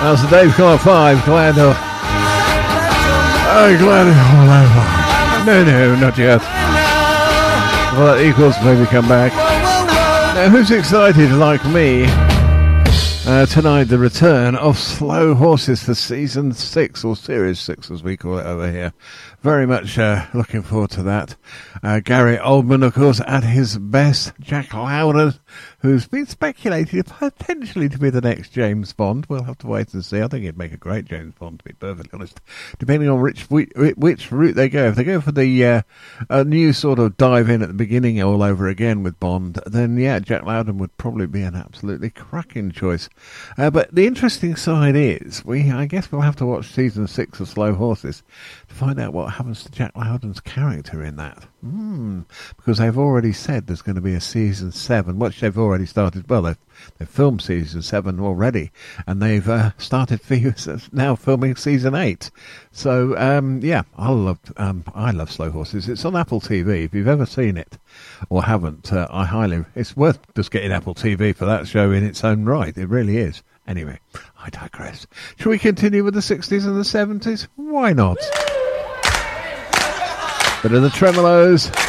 That's the Dave Car 5, glad all over. No, not yet. Well, that equals maybe come back. Now, who's excited like me? Tonight, the return of Slow Horses for Season 6, or Series 6 as we call it over here. Very much looking forward to that. Gary Oldman, of course, at his best. Jack Lowden, who's been speculated potentially to be the next James Bond. We'll have to wait and see. I think he'd make a great James Bond, to be perfectly honest. Depending on which route they go. If they go for the new sort of dive in at the beginning all over again with Bond, then yeah, Jack Lowden would probably be an absolutely cracking choice. But the interesting side is, I guess we'll have to watch Season 6 of Slow Horses to find out what happens to Jack Lowden's character in that. Because they've already said there's going to be a Season 7, which they've already started. Well, they've filmed Season 7 already, and they've started now filming Season 8. So, yeah, I love Slow Horses. It's on Apple TV. If you've ever seen it or haven't, it's worth just getting Apple TV for that show in its own right. It really is. Anyway, I digress. Shall we continue with the 60s and the 70s? Why not? Bit of the Tremolos.